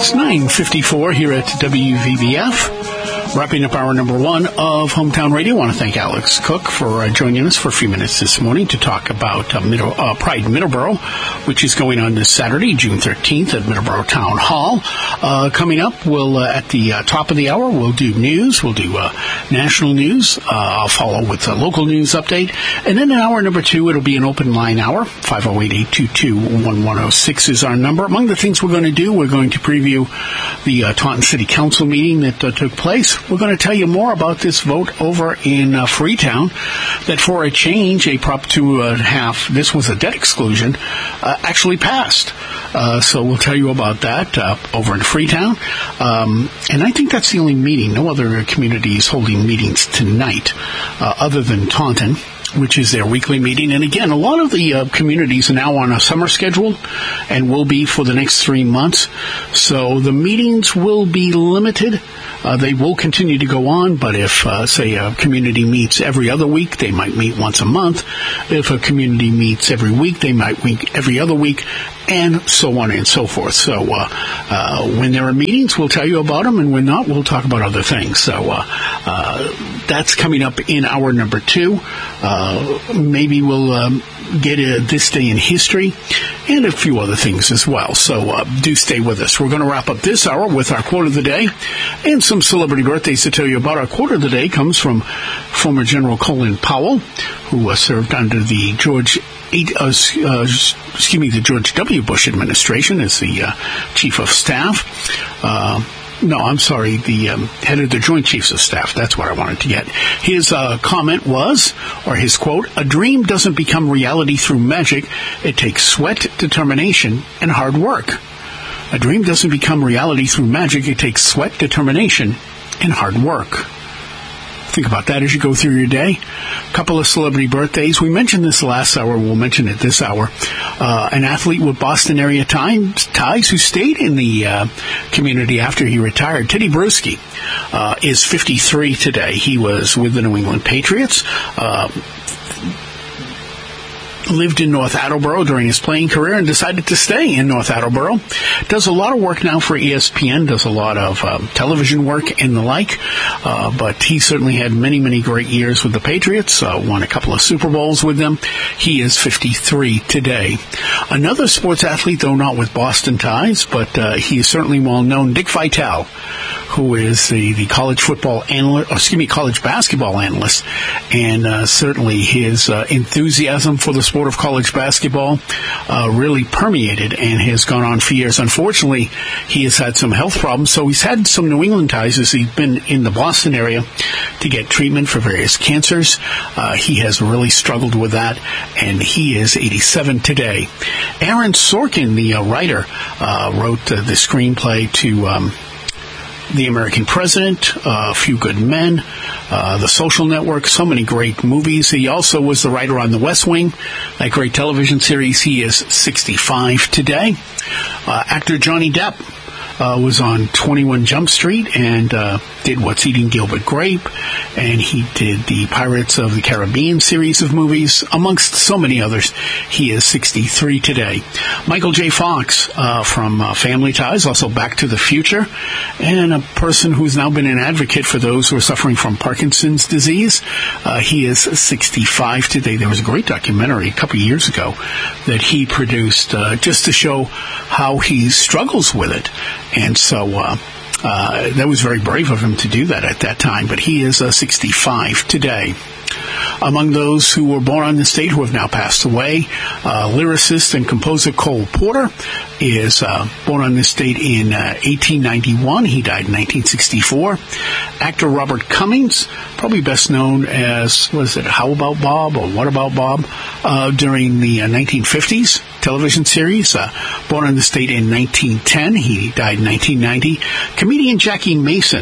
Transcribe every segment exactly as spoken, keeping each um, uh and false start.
It's nine fifty-four here at W V B F. Wrapping up hour number one of Hometown Radio. I want to thank Alex Cook for uh, joining us for a few minutes this morning to talk about uh, Middle, uh, Pride Middleborough, which is going on this Saturday, June thirteenth at Middleborough Town Hall. Uh, coming up, we'll uh, at the uh, top of the hour, we'll do news. We'll do uh, national news. Uh, I'll follow with a local news update. And then in hour number two, it'll be an open line hour. five oh eight, eight two two, one one oh six is our number. Among the things we're going to do, we're going to preview the uh, Taunton City Council meeting that uh, took place. We're going to tell you more about this vote over in uh, Freetown, that for a change, a Prop two and a half, this was a debt exclusion, uh, actually passed. Uh, so we'll tell you about that uh, over in Freetown. Um, and I think that's the only meeting. No other community is holding meetings tonight uh, other than Taunton, which is their weekly meeting. And again, a lot of the uh, communities are now on a summer schedule and will be for the next three months. So the meetings will be limited. Uh, they will continue to go on, but if, uh, say, a community meets every other week, they might meet once a month. If a community meets every week, they might meet every other week, and so on and so forth. So uh, uh, when there are meetings, we'll tell you about them, and when not, we'll talk about other things. So uh, uh, that's coming up in hour number two. Uh, maybe we'll um, get a This Day in History and a few other things as well. So uh, do stay with us. We're going to wrap up this hour with our quote of the day and some celebrity birthdays to tell you about. Our quote of the day comes from former General Colin Powell, who uh, served under the George Eight, uh, uh, excuse me, the George W. Bush administration as the uh, Chief of Staff. Uh, no, I'm sorry, the um, head of the Joint Chiefs of Staff. That's what I wanted to get. His uh, comment was, or his quote, "A dream doesn't become reality through magic. It takes sweat, determination, and hard work." A dream doesn't become reality through magic. It takes sweat, determination, and hard work. Think about that as you go through your day. A couple of celebrity birthdays. We mentioned this last hour. We'll mention it this hour. Uh, an athlete with Boston area ties who stayed in the uh, community after he retired, Teddy Bruschi, uh, is fifty-three today. He was with the New England Patriots. Uh, lived in North Attleboro during his playing career and decided to stay in North Attleboro. Does a lot of work now for E S P N, does a lot of um, television work and the like, uh, but he certainly had many, many great years with the Patriots, uh, won a couple of Super Bowls with them. He is fifty-three today. Another sports athlete, though not with Boston ties, but uh, he is certainly well known, Dick Vitale, who is the, the college football analyst, or excuse me, college basketball analyst, and uh, certainly his uh, enthusiasm for the sport of college basketball uh, really permeated and has gone on for years. Unfortunately, he has had some health problems, so he's had some New England ties as he's been in the Boston area to get treatment for various cancers. Uh, he has really struggled with that, and he is eighty-seven today. Aaron Sorkin, the uh, writer, uh, wrote uh, the screenplay to Um, The American President, uh, A Few Good Men, uh, The Social Network, so many great movies. He also was the writer on The West Wing, that great television series. He is sixty-five today. Uh, actor Johnny Depp uh, was on twenty-one Jump Street and uh, did What's Eating Gilbert Grape, and he did the Pirates of the Caribbean series of movies, amongst so many others. He is sixty-three today. Michael J. Fox uh, from uh, Family Ties, also Back to the Future, and a person who's now been an advocate for those who are suffering from Parkinson's disease. Uh, he is sixty-five today. There was a great documentary a couple of years ago that he produced uh, just to show how he struggles with it. And so uh, uh, that was very brave of him to do that at that time. But he is uh, sixty-five today. Among those who were born on this date who have now passed away, uh, lyricist and composer Cole Porter is uh, born on this date in uh, eighteen ninety-one. He died in nineteen sixty-four. Actor Robert Cummings, probably best known as, was it How About Bob or What About Bob, uh, during the uh, nineteen fifties television series. Uh, born on this date in nineteen ten. He died in nineteen ninety. Comedian Jackie Mason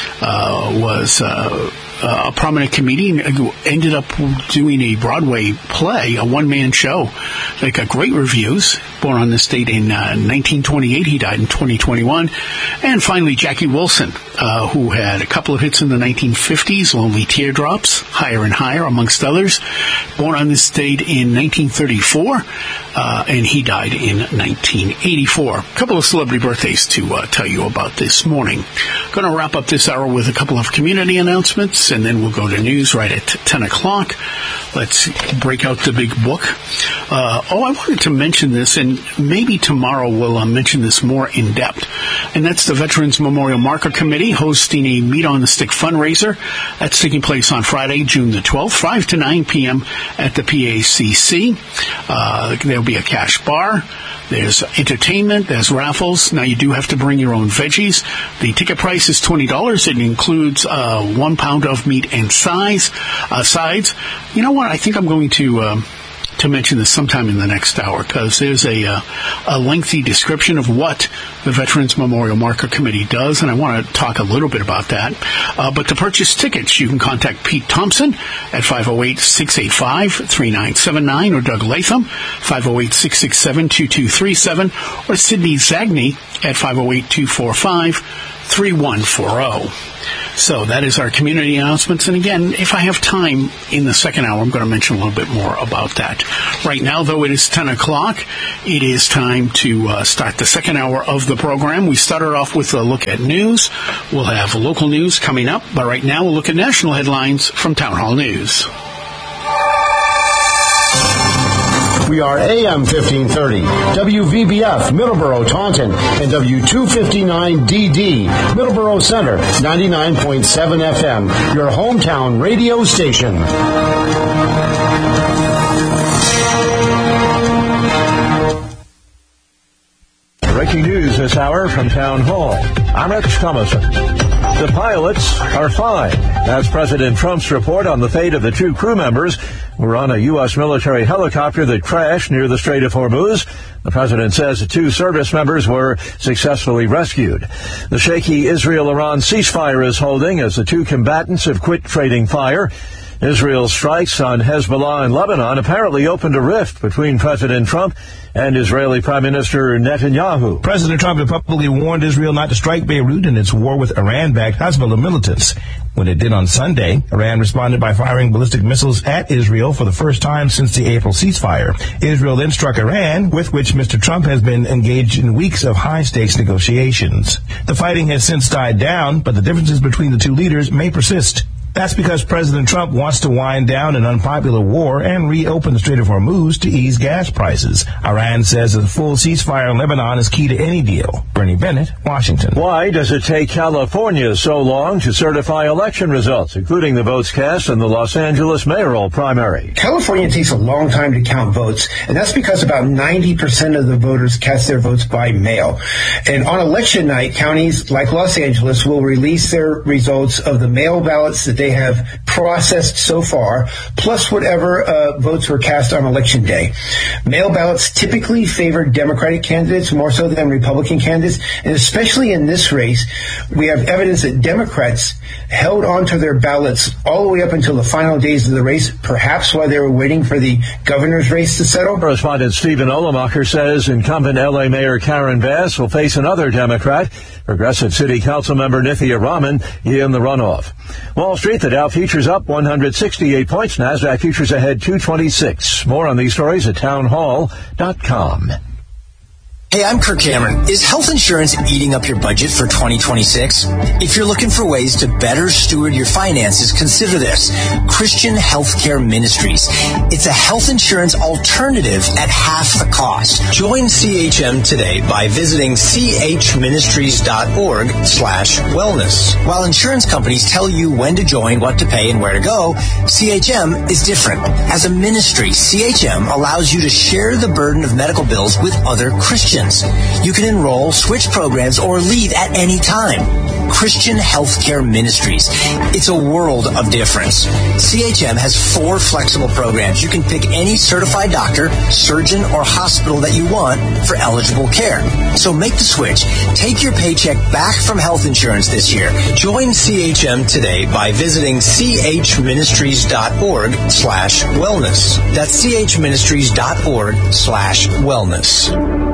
uh, was Uh, Uh, a prominent comedian who ended up doing a Broadway play, a one-man show, They got great reviews. Born on this date in uh, nineteen twenty-eight. He died in twenty twenty-one. And finally, Jackie Wilson, uh, who had a couple of hits in the nineteen fifties, Lonely Teardrops, Higher and Higher, amongst others. Born on this date in nineteen thirty-four, uh, and he died in nineteen eighty-four. A couple of celebrity birthdays to uh, tell you about this morning. Going to wrap up this hour with a couple of community announcements, and then we'll go to news right at ten o'clock. Let's break out the big book. Uh, oh, I wanted to mention this, and maybe tomorrow we'll uh, mention this more in depth. And that's the Veterans Memorial Marker Committee hosting a Meat on the Stick fundraiser. That's taking place on Friday, June the twelfth, five to nine p.m. at the P A C C. Uh, there'll be a cash bar. There's entertainment. There's raffles. Now, you do have to bring your own veggies. The ticket price is twenty dollars. It includes uh, one pound of meat and size, uh, sides. You know what? I think I'm going to... Uh, to mention this sometime in the next hour, because there's a, uh, a lengthy description of what the Veterans Memorial Marker Committee does, and I want to talk a little bit about that. Uh, but to purchase tickets, you can contact Pete Thompson at five oh eight, six eight five, three nine seven nine, or Doug Latham, five oh eight, six six seven, two two three seven, or Sidney Zagney at five oh eight, two four five, three one four oh. So that is our community announcements. And again, if I have time in the second hour, I'm going to mention a little bit more about that. Right now, though, it is ten o'clock. It is time to uh, start the second hour of the program. We started off with a look at news. We'll have local news coming up. But right now, we'll look at national headlines from Town Hall News. We are A M fifteen thirty, W V B F, Middleborough, Taunton, and W two fifty-nine D D, Middleborough Center, ninety-nine point seven F M, your hometown radio station. Breaking news this hour from Town Hall. I'm Rich Thomason. The pilots are fine. That's President Trump's report on the fate of the two crew members who were on a U S military helicopter that crashed near the Strait of Hormuz. The president says the two service members were successfully rescued. The shaky Israel-Iran ceasefire is holding as the two combatants have quit trading fire. Israel's strikes on Hezbollah and Lebanon apparently opened a rift between President Trump and Israeli Prime Minister Netanyahu. President Trump had publicly warned Israel not to strike Beirut in its war with Iran-backed Hezbollah militants. When it did on Sunday, Iran responded by firing ballistic missiles at Israel for the first time since the April ceasefire. Israel then struck Iran, with which Mister Trump has been engaged in weeks of high-stakes negotiations. The fighting has since died down, but the differences between the two leaders may persist. That's because President Trump wants to wind down an unpopular war and reopen the Strait of Hormuz to ease gas prices. Iran says a full ceasefire in Lebanon is key to any deal. Bernie Bennett, Washington. Why does it take California so long to certify election results, including the votes cast in the Los Angeles mayoral primary? California takes a long time to count votes, and that's because about ninety percent of the voters cast their votes by mail. And on election night, counties like Los Angeles will release their results of the mail ballots that they have processed so far, plus whatever uh, votes were cast on election day. Mail ballots typically favor Democratic candidates more so than Republican candidates, and especially in this race, we have evidence that Democrats held onto their ballots all the way up until the final days of the race, perhaps while they were waiting for the governor's race to settle. Correspondent Stephen Olemacher says incumbent L A Mayor Karen Bass will face another Democrat, Progressive City Council member Nithya Raman, in the runoff. Wall Street, the Dow futures up one hundred sixty-eight points. NASDAQ futures ahead two twenty-six. More on these stories at town hall dot com. Hey, I'm Kirk Cameron. Is health insurance eating up your budget for twenty twenty-six? If you're looking for ways to better steward your finances, consider this. Christian Healthcare Ministries. It's a health insurance alternative at half the cost. Join C H M today by visiting chministries.org slash wellness. While insurance companies tell you when to join, what to pay, and where to go, C H M is different. As a ministry, C H M allows you to share the burden of medical bills with other Christians. options. You can enroll, switch programs, or leave at any time. Christian Healthcare Ministries. It's a world of difference. C H M has four flexible programs. You can pick any certified doctor, surgeon, or hospital that you want for eligible care. So make the switch. Take your paycheck back from health insurance this year. Join C H M today by visiting chministries.org slash wellness. That's chministries.org slash wellness.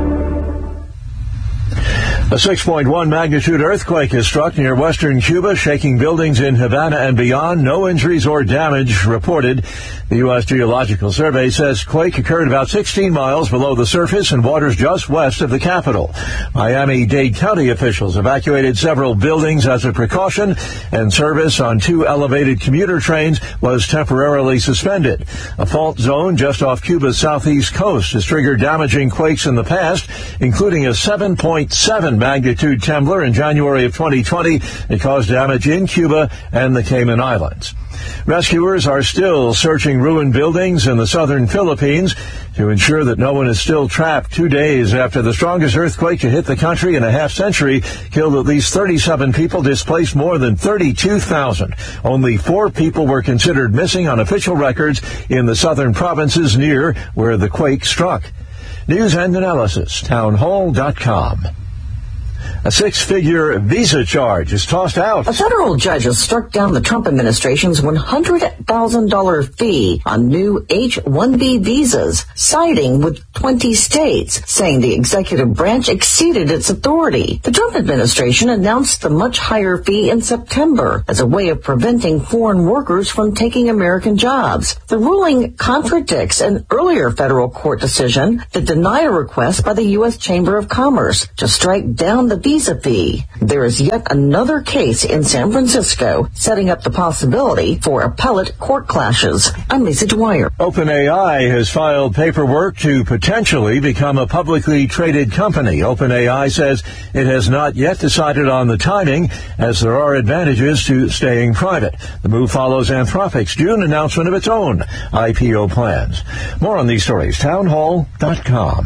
A six point one magnitude earthquake has struck near western Cuba, shaking buildings in Havana and beyond. No injuries or damage reported. The U S Geological Survey says quake occurred about sixteen miles below the surface in waters just west of the capital. Miami-Dade County officials evacuated several buildings as a precaution, and service on two elevated commuter trains was temporarily suspended. A fault zone just off Cuba's southeast coast has triggered damaging quakes in the past, including a seven point seven magnitude trembler in January of twenty twenty. It caused damage in Cuba and the Cayman Islands. Rescuers are still searching ruined buildings in the southern Philippines to ensure that no one is still trapped two days after the strongest earthquake to hit the country in a half century killed at least thirty-seven people, displaced more than thirty-two thousand. Only four people were considered missing on official records in the southern provinces near where the quake struck. News and analysis, townhall dot com. A six-figure visa charge is tossed out. A federal judge has struck down the Trump administration's one hundred thousand dollars fee on new H one B visas, siding with twenty states, saying the executive branch exceeded its authority. The Trump administration announced the much higher fee in September as a way of preventing foreign workers from taking American jobs. The ruling contradicts an earlier federal court decision that denied a request by the U S Chamber of Commerce to strike down the visa fee. There is yet another case in San Francisco setting up the possibility for appellate court clashes. I'm Lisa Dwyer. OpenAI has filed paperwork to potentially become a publicly traded company. OpenAI says it has not yet decided on the timing, as there are advantages to staying private. The move follows Anthropic's June announcement of its own I P O plans. More on these stories, townhall dot com.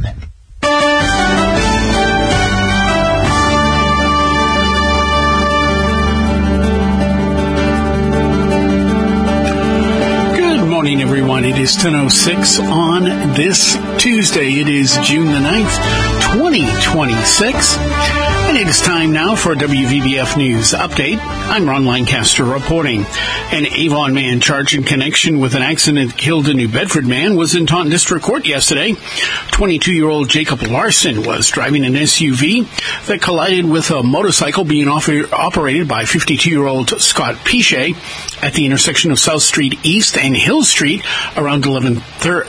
Morning, everyone. It is ten oh six on this Tuesday. It is June the ninth, twenty twenty-six. And it is time now for a W V B F News Update. I'm Ron Lancaster reporting. An Avon man charged in connection with an accident that killed a New Bedford man was in Taunton District Court yesterday. twenty-two-year-old Jacob Larson was driving an S U V that collided with a motorcycle being offer- operated by fifty-two-year-old Scott Pichet at the intersection of South Street East and Hill Street around eleven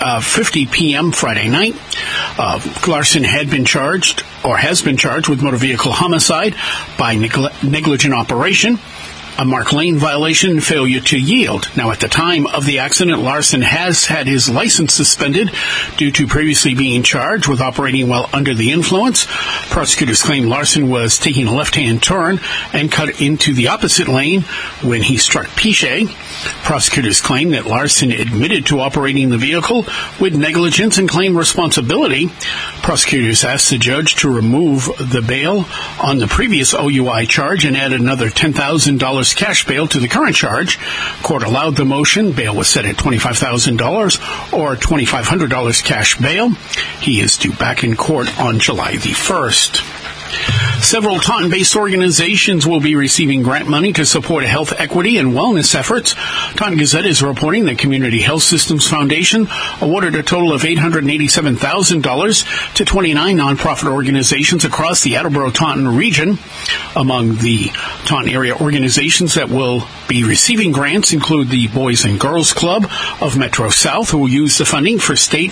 fifty p.m. Friday night. Uh, Larson had been charged, or has been charged, with motor vehicle homicide by negl- negligent operation, a Mark Lane violation, and failure to yield. Now, at the time of the accident, Larson has had his license suspended due to previously being charged with operating while under the influence. Prosecutors claim Larson was taking a left-hand turn and cut into the opposite lane when he struck Pichet. Prosecutors claim that Larson admitted to operating the vehicle with negligence and claimed responsibility. Prosecutors asked the judge to remove the bail on the previous O U I charge and add another ten thousand dollars cash bail to the current charge. Court allowed the motion. Bail was set at twenty-five thousand dollars or twenty-five hundred dollars cash bail. He is due back in court on July the first. Several Taunton-based organizations will be receiving grant money to support health equity and wellness efforts. Taunton Gazette is reporting that Community Health Systems Foundation awarded a total of eight hundred eighty-seven thousand dollars to twenty-nine nonprofit organizations across the Attleboro-Taunton region. Among the Taunton area organizations that will be receiving grants include the Boys and Girls Club of Metro South, who will use the funding for state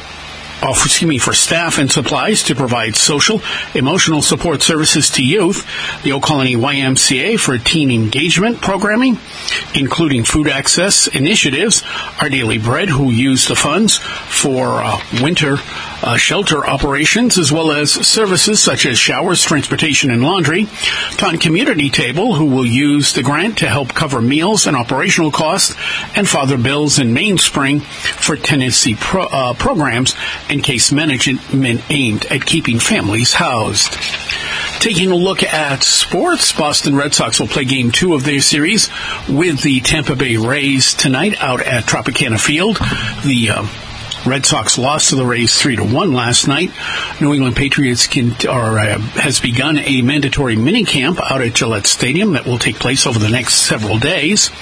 Oh, excuse me, for staff and supplies to provide social, emotional support services to youth. The Old Colony Y M C A for teen engagement programming, including food access initiatives. Our Daily Bread, who use the funds for uh, winter uh, shelter operations, as well as services such as showers, transportation, and laundry. Taunton Community Table, who will use the grant to help cover meals and operational costs, and Father Bill's in Mainspring for tenancy pro, uh, programs and case management aimed at keeping families housed. Taking a look at sports, Boston Red Sox will play game two of their series with the Tampa Bay Rays tonight out at Tropicana Field. The uh, Red Sox lost to the Rays three to one last night. New England Patriots can, or, uh, has begun a mandatory minicamp out at Gillette Stadium that will take place over the next several days.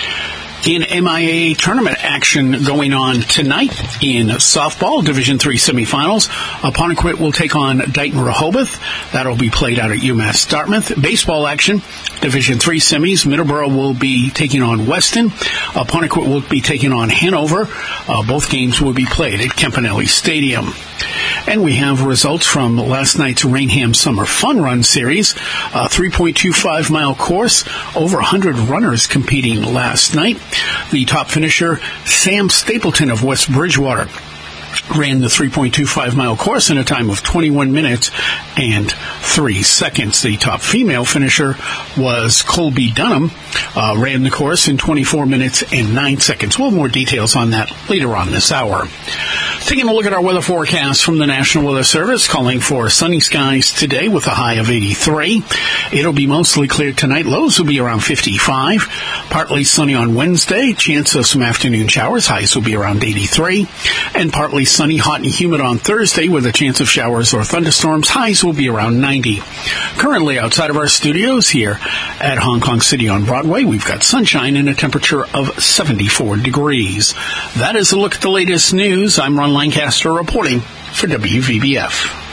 In M I A tournament action going on tonight in softball, Division three semifinals, Apponequet will take on Dighton Rehoboth. That'll be played out at UMass Dartmouth. Baseball action, Division three semis, Middleborough will be taking on Weston. Apponequet will be taking on Hanover. Uh, both games will be played at Campanelli Stadium. And we have results from last night's Rainham Summer Fun Run Series, a three point two five mile course, over one hundred runners competing last night. The top finisher, Sam Stapleton of West Bridgewater, ran the three point two five mile course in a time of twenty-one minutes and three seconds. The top female finisher was Colby Dunham, uh, ran the course in twenty-four minutes and nine seconds. We'll have more details on that later on this hour. Taking a look at our weather forecast from the National Weather Service, calling for sunny skies today with a high of eighty-three. It'll be mostly clear tonight. Lows will be around fifty-five. Partly sunny on Wednesday. Chance of some afternoon showers. Highs will be around eighty-three. And partly sunny, hot, and humid on Thursday with a chance of showers or thunderstorms. Highs will be around ninety. Currently outside of our studios here at Hong Kong City on Broadway, we've got sunshine and a temperature of seventy-four degrees. That is a look at the latest news. I'm Ron Lancaster reporting for W V B F.